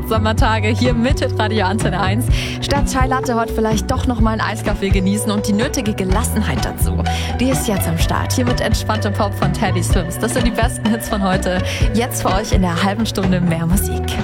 Sommertage hier mit Radio Antenne 1. Statt Chai Latte heute vielleicht doch nochmal einen Eiskaffee genießen und die nötige Gelassenheit dazu. Die ist jetzt am Start. Hier mit entspannter Pop von Teddy Swims. Das sind die besten Hits von heute. Jetzt für euch in der halben Stunde mehr Musik.